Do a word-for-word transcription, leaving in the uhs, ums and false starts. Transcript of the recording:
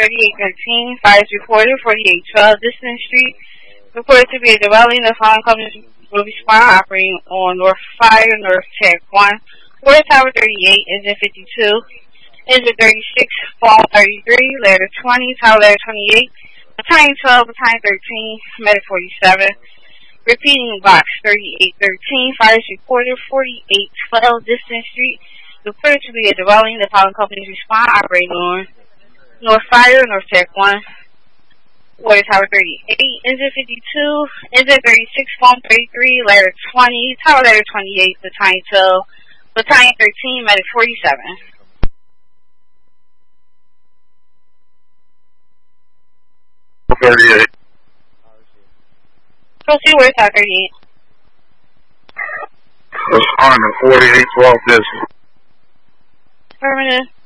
thirty-eight thirteen. Fires reported forty-eight twelve Distance Street. Reported to be a dwelling. The following companies will respond operating on North Fire, North Tech one. Water Tower thirty-eight, engine fifty-two. Engine thirty-six, phone thirty-three, ladder twenty, tower ladder twenty-eight. Battalion twelve, battalion thirteen, medic forty-seven. Repeating box thirty-eight thirteen. Fires reported forty-eight twelve Distance Street. Reported to be a dwelling. The following companies respond operating on North Fire, North Tech one. Water Tower thirty-eight, engine fifty-two, engine thirty-six, phone thirty-three, ladder twenty, tower ladder twenty-eight, battalion twelve, battalion thirteen, medic forty-seven. thirty-eight. Proceed, Water Tower thirty-eight. Responding forty-eight twelve Distance. Affirmative.